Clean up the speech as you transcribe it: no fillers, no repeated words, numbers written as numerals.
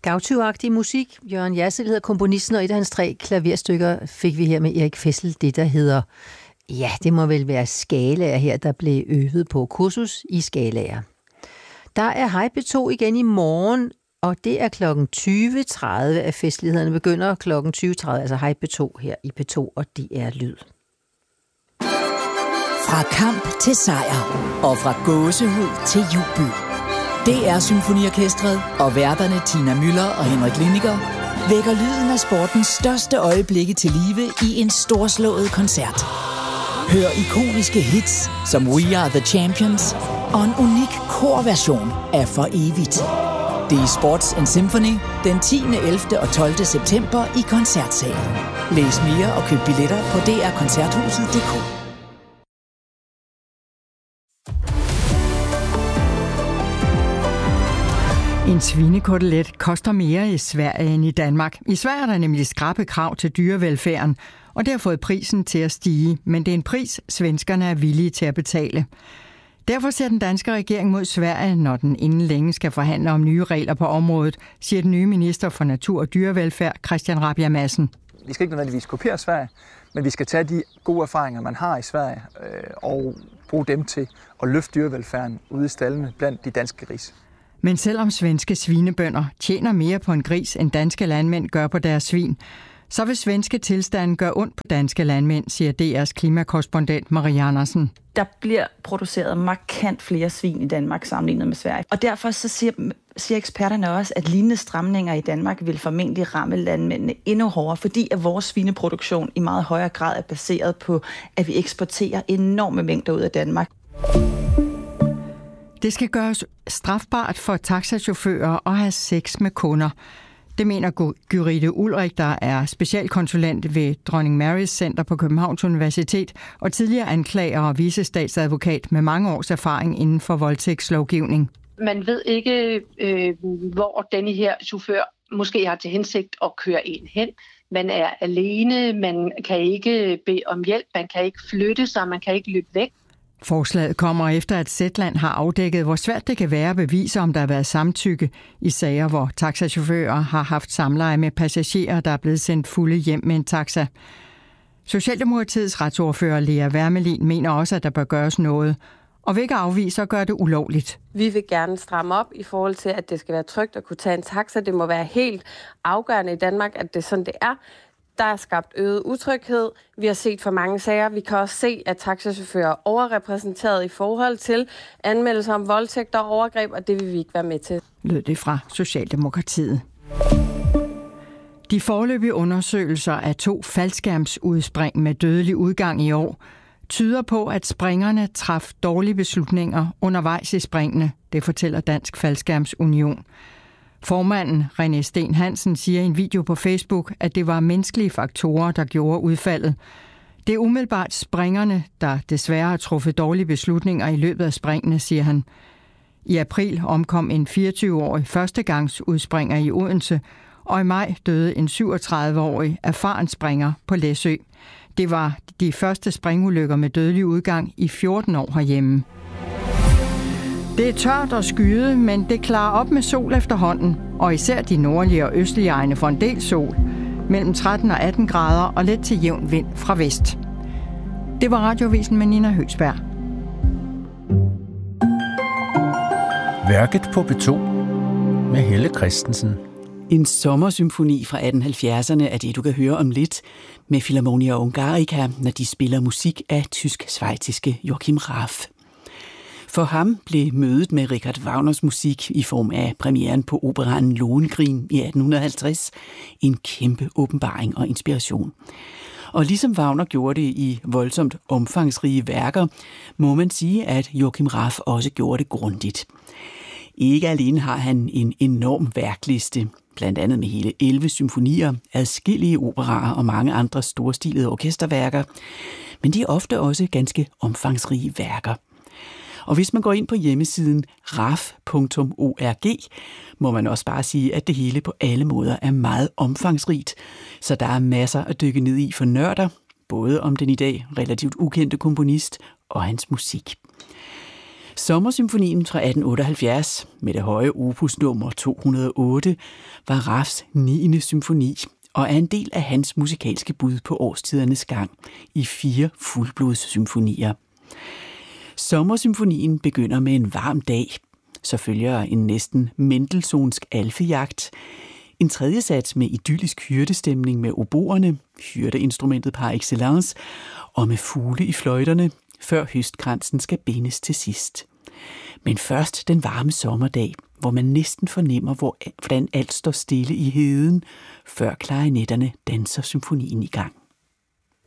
Gaucho-agtig musik. Jørgen Jersel hedder komponisten, og et af hans 3 klaverstykker fik vi her med Erik Fessel. Det, der hedder, ja, det må vel være skalaer her, der blev øvet på kursus i skalaer. Der er Hej P2 igen i morgen, og det er kl. 20.30, at festlighederne begynder kl. 20.30, altså Hej P2 her i P2, og det er lyd. Fra kamp til sejr, og fra gåsehud til jubel. Det er Symfoniorkestret, og værterne Tina Müller og Henrik Lindiger vækker lyden af sportens største øjeblikke til live i en storslået koncert. Hør ikoniske hits som We Are The Champions og en unik korversion af For Evigt. Det er Sports and Symphony den 10., 11. og 12. september i Koncertsalen. Læs mere og køb billetter på drkoncerthuset.dk. En svinekotelet koster mere i Sverige end i Danmark. I Sverige er der nemlig skrappe krav til dyrevelfærden, og det har fået prisen til at stige. Men det er en pris, svenskerne er villige til at betale. Derfor ser den danske regering mod Sverige, når den inden længe skal forhandle om nye regler på området, siger den nye minister for natur og dyrevelfærd, Christian Rabjerg Madsen. Vi skal ikke nødvendigvis kopiere Sverige, men vi skal tage de gode erfaringer, man har i Sverige, og bruge dem til at løfte dyrevelfærden ude i staldene blandt de danske grise. Men selvom svenske svinebønder tjener mere på en gris, end danske landmænd gør på deres svin, så vil svenske tilstanden gøre ondt på danske landmænd, siger DR's klimakorrespondent Maria Andersen. Der bliver produceret markant flere svin i Danmark sammenlignet med Sverige. Og derfor så siger eksperterne også, at lignende stramninger i Danmark vil formentlig ramme landmændene endnu hårdere, fordi at vores svineproduktion i meget højere grad er baseret på, at vi eksporterer enorme mængder ud af Danmark. Det skal gøres strafbart for taxachauffører at have sex med kunder. Det mener Gyrithe Ulrik, der er specialkonsulent ved Dronning Marys Center på Københavns Universitet og tidligere anklager og vicestatsadvokat med mange års erfaring inden for voldtægtslovgivning. Man ved ikke, hvor denne her chauffør måske har til hensigt at køre en hen. Man er alene, man kan ikke bede om hjælp, man kan ikke flytte sig, man kan ikke løbe væk. Forslaget kommer efter, at Zetland har afdækket, hvor svært det kan være at bevise, om der har været samtykke i sager, hvor taxachauffører har haft samleje med passagerer, der er blevet sendt fulde hjem med en taxa. Socialdemokratiets retsordfører Lea Wermelin mener også, at der bør gøres noget, og vil ikke afvise at gøre det ulovligt. Vi vil gerne stramme op i forhold til, at det skal være trygt at kunne tage en taxa. Det må være helt afgørende i Danmark, at det er sådan, det er. Der er skabt øget utryghed. Vi har set for mange sager. Vi kan også se, at taxachauffører er overrepræsenteret i forhold til anmeldelser om voldtægt og overgreb, og det vil vi ikke være med til. Lød det fra Socialdemokratiet. De foreløbige undersøgelser af 2 faldskærmsudspring med dødelig udgang i år tyder på, at springerne traf dårlige beslutninger undervejs i springene, det fortæller Dansk Faldskærmsunion. Formanden René Sten Hansen siger i en video på Facebook, at det var menneskelige faktorer, der gjorde udfaldet. Det er umiddelbart springerne, der desværre har truffet dårlige beslutninger i løbet af springene, siger han. I april omkom en 24-årig førstegangsudspringer i Odense, og i maj døde en 37-årig erfaren springer på Læsø. Det var de første springulykker med dødelig udgang i 14 år herhjemme. Det er tørt og skyet, men det klarer op med sol efterhånden, og især de nordlige og østlige egne får en del sol, mellem 13 og 18 grader og let til jævn vind fra vest. Det var Radiovisen med Nina Høgsberg. Værket på P2 med Helle Christensen. En sommersymfoni fra 1870'erne er det, du kan høre om lidt med Philharmonia Hungarica, når de spiller musik af tysk-schweiziske Joachim Raff. For ham blev mødet med Richard Wagners musik i form af premieren på operaen Lohengrin i 1850 en kæmpe åbenbaring og inspiration. Og ligesom Wagner gjorde det i voldsomt omfangsrige værker, må man sige, at Joachim Raff også gjorde det grundigt. Ikke alene har han en enorm værkliste, blandt andet med hele 11 symfonier, adskillige operaer og mange andre storstilede orkesterværker, men de er ofte også ganske omfangsrige værker. Og hvis man går ind på hjemmesiden raff.org, må man også bare sige, at det hele på alle måder er meget omfangsrigt, så der er masser at dykke ned i for nørder, både om den i dag relativt ukendte komponist og hans musik. Sommersymfonien fra 1878 med det høje opus nummer 208 var Raffs 9. symfoni og er en del af hans musikalske bud på årstidernes gang i 4 fuldblodssymfonier. Sommersymfonien begynder med en varm dag, så følger en næsten mendelssohnsk alfejagt, en tredje sats med idyllisk hyrdestemning med oboerne, hyrdeinstrumentet par excellence, og med fugle i fløjterne, før høstkransen skal bindes til sidst. Men først den varme sommerdag, hvor man næsten fornemmer, hvordan alt står stille i heden, før klarinetterne danser symfonien i gang.